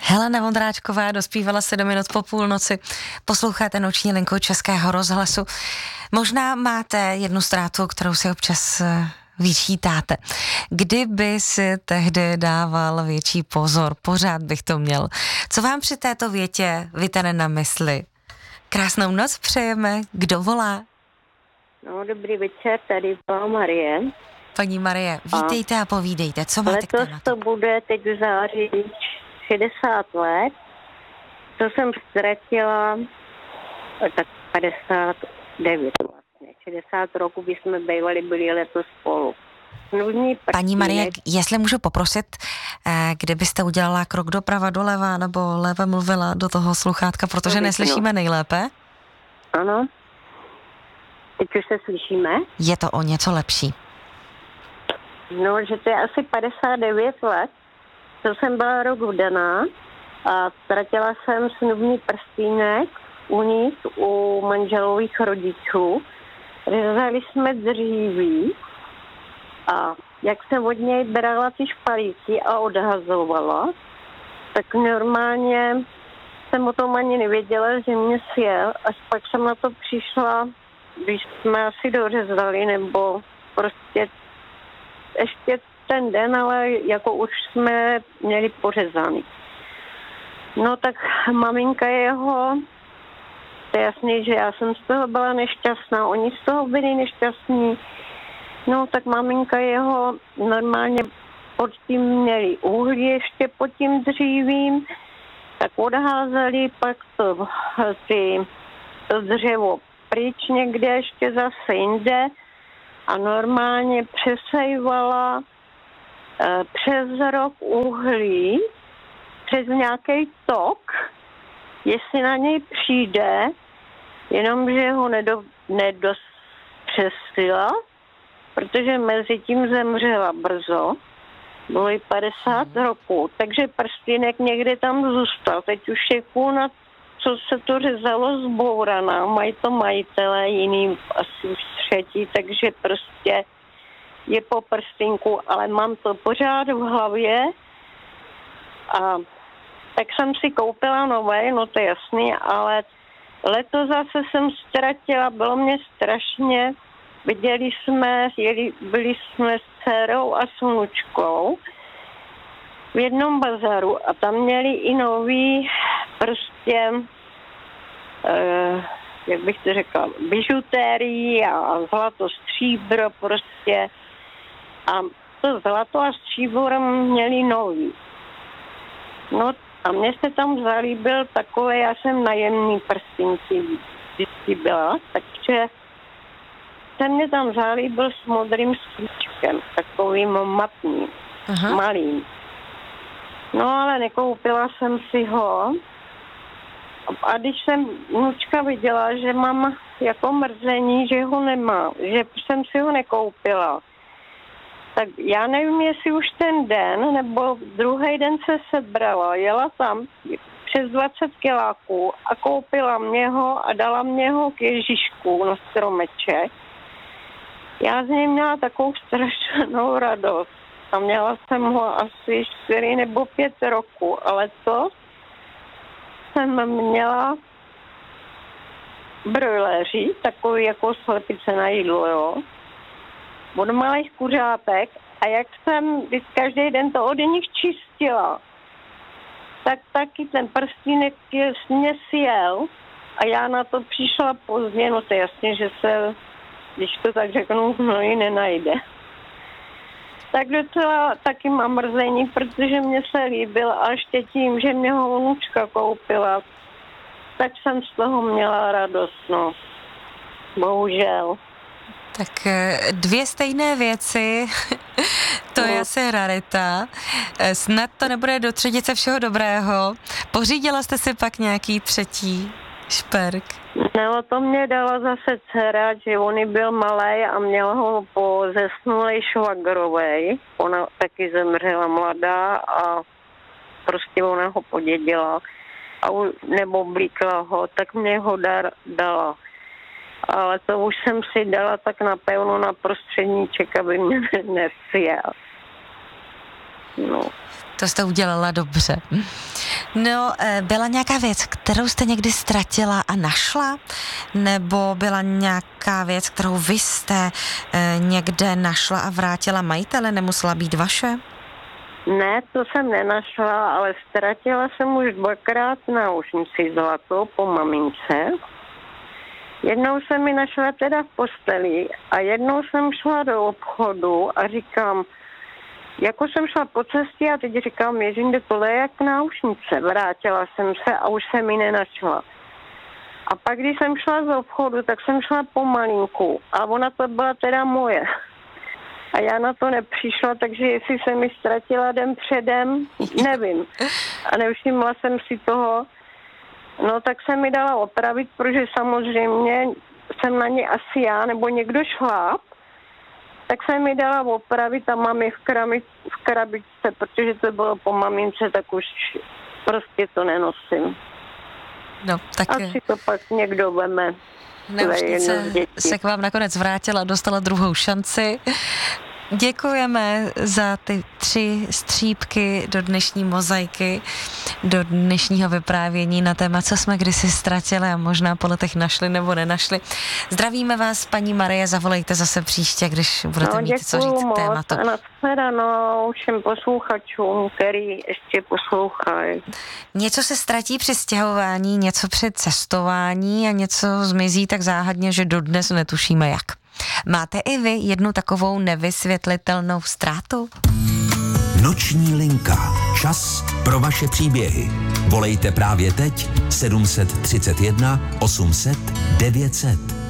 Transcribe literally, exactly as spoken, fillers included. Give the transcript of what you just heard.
Helena Vondráčková dospívala se do minut po půlnoci. Posloucháte Noční linku Českého rozhlasu. Možná máte jednu ztrátu, kterou si občas vyčítáte. Kdyby si tehdy dával větší pozor, pořád bych to měl. Co vám při této větě vytane na mysli? Krásnou noc přejeme. Kdo volá? No, dobrý večer, tady byla Marie. Paní Marie, vítejte a povídejte, co máte k tématu? Letos to bude teď v září šedesát let, to jsem ztratila tak padesát devět vlastně. šedesát roku bychom bývali byli letos spolu. Paní Marie, jestli můžu poprosit, kdybyste udělala krok doprava, doleva, nebo lépe mluvila do toho sluchátka, protože neslyšíme nejlépe. Ano. Teď už se slyšíme? Je to o něco lepší. No, že to je asi padesát devět let, co jsem byla rok vdaná a ztratila jsem snubní prstýnek u nich, u manželových rodičů. Řezali jsme dříví a jak jsem od něj brala ty špalíky a odhazovala, tak normálně jsem o tom ani nevěděla, že mě sjel, až pak jsem na to přišla, když jsme asi dořezali, nebo prostě ještě ten den, ale jako už jsme měli pořezaný. No tak maminka jeho, to je jasný, že já jsem z toho byla nešťastná, oni z toho byli nešťastní. No tak maminka jeho normálně pod tím měli uhlí ještě pod tím dřívím, tak odházeli pak to, ty, to dřevo pryč někde ještě zase jinde a normálně přesejvala e, přes rok uhlí, přes nějaký tok, jestli na něj přijde, jenomže ho nedo, nedopřesila, protože mezi tím zemřela brzo, bylo jí padesát hmm. roků, takže prstýnek někde tam zůstal. Teď už je na co se to řezalo zbouraná, mají to majitelé jiný, asi už třetí, takže prostě je po prstínku, ale mám to pořád v hlavě a tak jsem si koupila nové, no to je jasný, ale letos zase jsem ztratila, bylo mě strašně, viděli jsme, jeli, byli jsme s dcerou a s vnučkou v jednom bazaru a tam měli i nový prostě, eh, jak bych to řekla, bižutérii a zlato, stříbro prostě. A to zlato a stříbro měli nový. No a mně se tam zalíbil takové, já jsem najemný prstínky vždycky byla, takže se mě tam zalíbil s modrým sklíčkem, takovým matným, aha, malým. No ale nekoupila jsem si ho. A když jsem vnučka viděla, že mám jako mrzení, že ho nemá, že jsem si ho nekoupila, tak já nevím, jestli už ten den, nebo druhý den se sebrala, jela tam přes dvacet kiláků a koupila mě ho a dala mě ho k Ježíšku na stromeček. Já z něj měla takovou strašnou radost a měla jsem ho asi čtyři nebo pět roku, ale to jsem měla brojléři, takový jako slepice na jídlo, jo, od malých kuřátek a jak jsem každý den to od nich čistila, tak taky ten prstínek mě sjel a já na to přišla pozdě, no to je jasně, že se, když to tak řeknu, no ji nenajde. Tak docela taky mám mrzení, protože mě se líbil a ještě tím, že mě ho vnučka koupila, tak jsem z toho měla radost, no. Bohužel. Tak dvě stejné věci, to je asi rarita. Snad to nebude do třetice všeho dobrého. Pořídila jste si pak nějaký třetí šperk? No, to mě dala zase dcera, že on byl malej a měl ho po zesnulej švagrovej. Ona taky zemřela mladá a prostě ona ho podědila. A nebo blíkla ho, tak mě ho dar, dala. Ale to už jsem si dala tak napevno na prostředníček, aby mě nesjel. No. To jste udělala dobře. No, byla nějaká věc, kterou jste někdy ztratila a našla? Nebo byla nějaká věc, kterou vy jste někde našla a vrátila majitele? Nemusela být vaše? Ne, to jsem nenašla, ale ztratila jsem už dvakrát náušnici zlatou po mamince. Jednou jsem mi našla teda v posteli a jednou jsem šla do obchodu a říkám, jako jsem šla po cestě a teď říkám, ježinde, tohle je jak náušnice. Vrátila jsem se a už jsem mi nenašla. A pak, když jsem šla z obchodu, tak jsem šla pomalinku a ona to byla teda moje. A já na to nepřišla, takže jestli jsem mi ztratila den předem, nevím. A nevšimla jsem si toho. No tak jsem mi dala opravit, protože samozřejmě jsem na ně asi já nebo někdo šláp. Tak jsem mi dala opravit a mám je v, krami, v krabičce, protože to bylo po mamince, tak už prostě to nenosím. No, tak asi to pak někdo veme. Náušnice se k vám nakonec vrátila, dostala druhou šanci. Děkujeme za ty tři střípky do dnešní mozaiky, do dnešního vyprávění na téma, co jsme kdysi ztratili a možná po letech našli nebo nenašli. Zdravíme vás, paní Marie, zavolejte zase příště, když budete no, mít co říct k tématu. A nashledanou všem posluchačům, který ještě poslouchají. Něco se ztratí při stěhování, něco při cestování a něco zmizí tak záhadně, že dodnes netušíme jak. Máte i vy jednu takovou nevysvětlitelnou ztrátu? Noční linka. Čas pro vaše příběhy. Volejte právě teď sedm tři jedna osm set devět set.